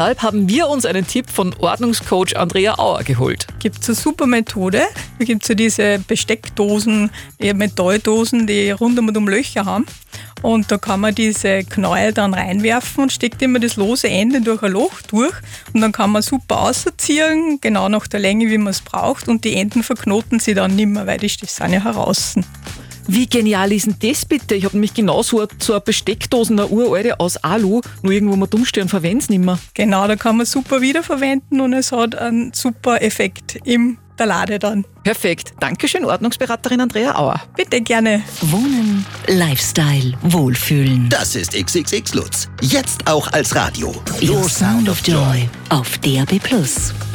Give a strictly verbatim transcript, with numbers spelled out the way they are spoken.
Deshalb haben wir uns einen Tipp von Ordnungscoach Andrea Auer geholt. Gibt es eine super Methode. Da gibt es ja diese Besteckdosen, die Metalldosen, die rundum um Löcher haben. Und da kann man diese Knäuel dann reinwerfen und steckt immer das lose Ende durch ein Loch durch. Und dann kann man super ausziehen, genau nach der Länge, wie man es braucht. Und die Enden verknoten sie dann nicht mehr, weil die sind ja heraus. Wie genial ist denn das bitte? Ich habe nämlich genau so eine, so eine Besteckdose, eine uralte aus Alu, nur irgendwo mal dumm stehen und verwende es nicht mehr. Genau, da kann man super wiederverwenden und es hat einen super Effekt in der Lade dann. Perfekt. Dankeschön, Ordnungsberaterin Andrea Auer. Bitte gerne. Wohnen, Lifestyle, Wohlfühlen. Das ist X X X Lutz. Jetzt auch als Radio. Your Sound of Joy auf D A B Plus.